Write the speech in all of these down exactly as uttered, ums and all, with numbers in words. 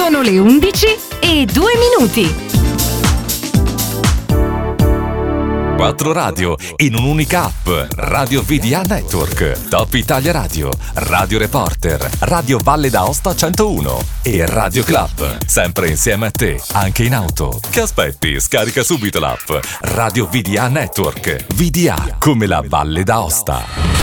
Sono le undici e due minuti. Quattro radio in un'unica app. Radio V D A Network, Top Italia Radio, Radio Reporter, Radio Valle d'Aosta centouno e Radio Club. Sempre insieme a te, anche in auto. Che aspetti? Scarica subito l'app. Radio V D A Network. V D A come la Valle d'Aosta.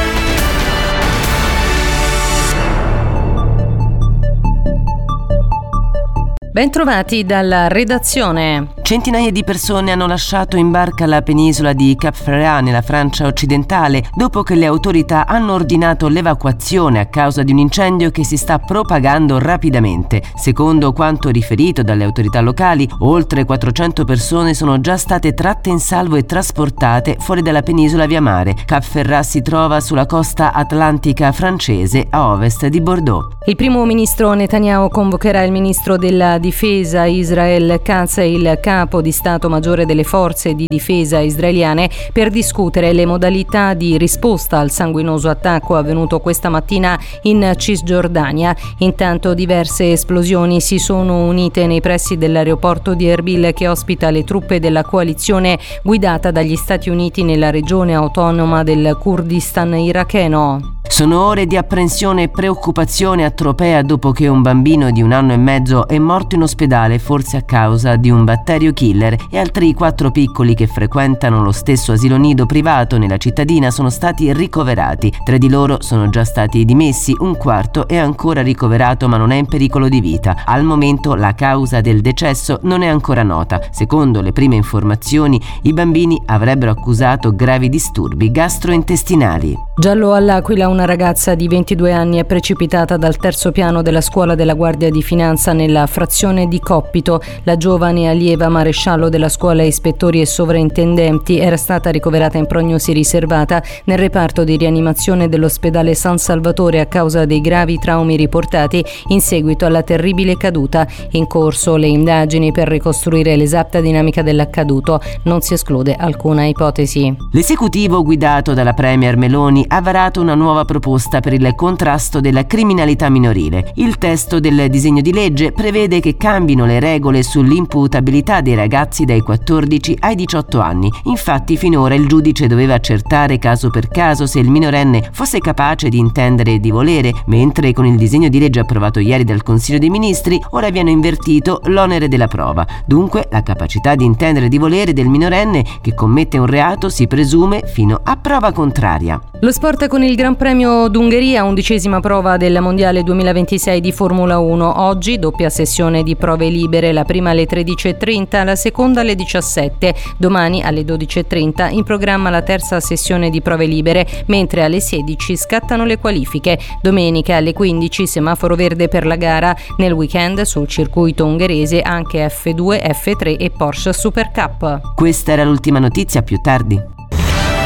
Bentrovati dalla redazione. Centinaia di persone hanno lasciato in barca la penisola di Cap Ferrat nella Francia occidentale dopo che le autorità hanno ordinato l'evacuazione a causa di un incendio che si sta propagando rapidamente. Secondo quanto riferito dalle autorità locali, oltre quattrocento persone sono già state tratte in salvo e trasportate fuori dalla penisola via mare. Cap Ferrat si trova sulla costa atlantica francese a ovest di Bordeaux. Il primo ministro Netanyahu convocherà il ministro della difesa Israel Katz e il capo di Stato Maggiore delle forze di difesa israeliane per discutere le modalità di risposta al sanguinoso attacco avvenuto questa mattina in Cisgiordania. Intanto diverse esplosioni si sono unite nei pressi dell'aeroporto di Erbil che ospita le truppe della coalizione guidata dagli Stati Uniti nella regione autonoma del Kurdistan iracheno. Sono ore di apprensione e preoccupazione a Tropea dopo che un bambino di un anno e mezzo è morto in ospedale, forse a causa di un batterio killer, e altri quattro piccoli che frequentano lo stesso asilo nido privato nella cittadina sono stati ricoverati. Tre di loro sono già stati dimessi, un quarto è ancora ricoverato ma non è in pericolo di vita. Al momento la causa del decesso non è ancora nota. Secondo le prime informazioni, i bambini avrebbero accusato gravi disturbi gastrointestinali. Giallo all'Aquila, una ragazza di ventidue anni è precipitata dal terzo piano della scuola della Guardia di Finanza nella frazione di Coppito. La giovane allieva maresciallo della scuola, ispettori e sovrintendenti, era stata ricoverata in prognosi riservata nel reparto di rianimazione dell'ospedale San Salvatore a causa dei gravi traumi riportati in seguito alla terribile caduta. In corso le indagini per ricostruire l'esatta dinamica dell'accaduto. Non si esclude alcuna ipotesi. L'esecutivo guidato dalla premier Meloni ha varato una nuova proposta per il contrasto della criminalità minorile. Il testo del disegno di legge prevede che cambino le regole sull'imputabilità dei ragazzi dai quattordici ai diciotto anni. Infatti finora il giudice doveva accertare caso per caso se il minorenne fosse capace di intendere e di volere, mentre con il disegno di legge approvato ieri dal Consiglio dei Ministri ora viene invertito l'onere della prova. Dunque la capacità di intendere e di volere del minorenne che commette un reato si presume fino a prova contraria. Lo sport con il Gran Premio d'Ungheria, undicesima prova del Mondiale duemilaventisei di Formula uno. Oggi doppia sessione di prove libere, la prima alle tredici e trenta, la seconda alle diciassette. Domani alle dodici e trenta in programma la terza sessione di prove libere, mentre alle sedici scattano le qualifiche. Domenica alle quindici semaforo verde per la gara. Nel weekend sul circuito ungherese anche F due, F tre e Porsche Super Cup. Questa era l'ultima notizia, più tardi.